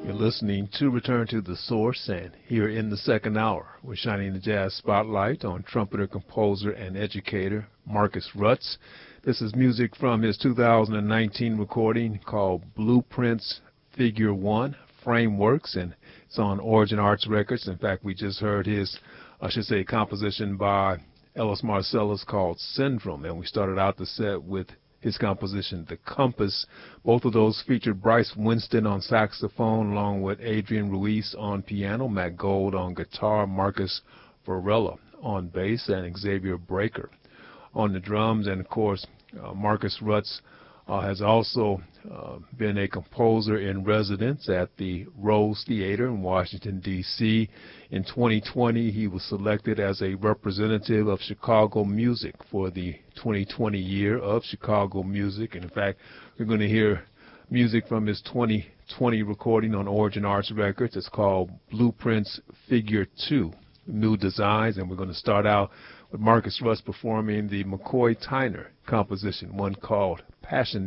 You're listening to Return to the Source, and here in the second hour, we're shining the jazz spotlight on trumpeter, composer, and educator Marcus Rutz. This is music from his 2019 recording called Blueprints Figure 1 Frameworks, and it's on Origin Arts Records. In fact, we just heard his, composition by Ellis Marsalis called Syndrome, and we started out the set with his composition, The Compass. Both of those featured Bryce Winston on saxophone, along with Adrian Ruiz on piano, Matt Gold on guitar, Marcus Varela on bass, and Xavier Breaker on the drums. And of course, Marcus Rutz has also been a composer in residence at the Rose Theater in Washington, D.C. In 2020, he was selected as a representative of Chicago music for the 2020 year of Chicago music. And in fact, we're going to hear music from his 2020 recording on Origin Arts Records. It's called Blueprints Figure 2, New Designs. And we're going to start out with Marcus Rutz performing the McCoy Tyner composition, one called Passion